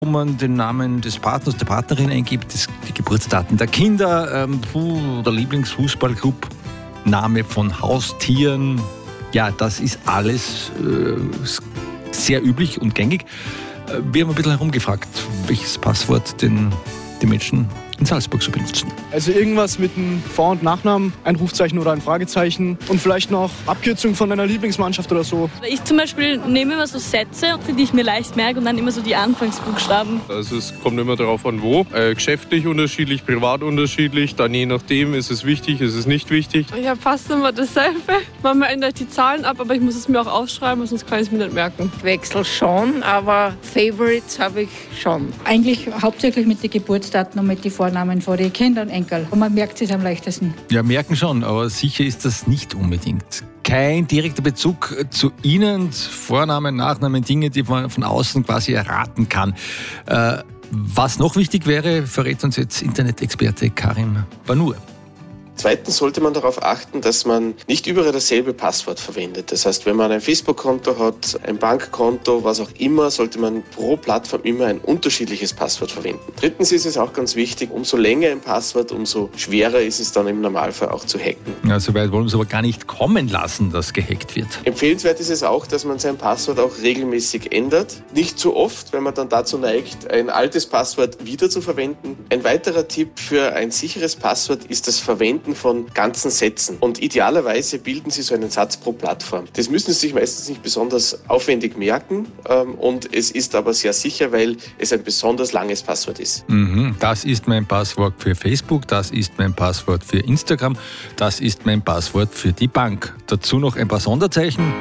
wo man den Namen des Partners, der Partnerin eingibt, die Geburtsdaten der Kinder, der Lieblingsfußballclub, Name von Haustieren. Ja, das ist alles sehr üblich und gängig. Wir haben ein bisschen herumgefragt, welches Passwort denn die Menschen in Salzburg so benutzen. Also irgendwas mit einem Vor- und Nachnamen, ein Rufzeichen oder ein Fragezeichen und vielleicht noch Abkürzung von einer Lieblingsmannschaft oder so. Ich zum Beispiel nehme immer so Sätze, die ich mir leicht merke und dann immer so die Anfangsbuchstaben. Also es kommt immer darauf an, wo. Geschäftlich unterschiedlich, privat unterschiedlich. Dann je nachdem, ist es wichtig, ist es nicht wichtig. Ich habe fast immer dasselbe. Manchmal ändere ich die Zahlen ab, aber ich muss es mir auch aufschreiben, sonst kann ich es mir nicht merken. Ich wechsle schon, aber Favorites habe ich schon. Eigentlich hauptsächlich mit den Geburtsdaten und mit den Vornamen von den Kindern und Enkel. Und man merkt es am leichtesten. Ja, merken schon, aber sicher ist das nicht unbedingt. Kein direkter Bezug zu Ihnen, Vornamen, Nachnamen, Dinge, die man von außen quasi erraten kann. Was noch wichtig wäre, verrät uns jetzt Internet-Experte Karim Banur. Zweitens sollte man darauf achten, dass man nicht überall dasselbe Passwort verwendet. Das heißt, wenn man ein Facebook-Konto hat, ein Bankkonto, was auch immer, sollte man pro Plattform immer ein unterschiedliches Passwort verwenden. Drittens ist es auch ganz wichtig, umso länger ein Passwort, umso schwerer ist es dann im Normalfall auch zu hacken. Ja, soweit wollen wir es aber gar nicht kommen lassen, dass gehackt wird. Empfehlenswert ist es auch, dass man sein Passwort auch regelmäßig ändert. Nicht zu oft, wenn man dann dazu neigt, ein altes Passwort wieder zu verwenden. Ein weiterer Tipp für ein sicheres Passwort ist das Verwenden von ganzen Sätzen. Und idealerweise bilden Sie so einen Satz pro Plattform. Das müssen Sie sich meistens nicht besonders aufwendig merken und es ist aber sehr sicher, weil es ein besonders langes Passwort ist. Das ist mein Passwort für Facebook, das ist mein Passwort für Instagram, das ist mein Passwort für die Bank. Dazu noch ein paar Sonderzeichen.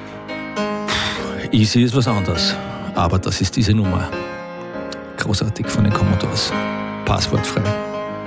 Easy ist was anderes, aber das ist diese Nummer. Großartig von den Commodores. Passwortfrei.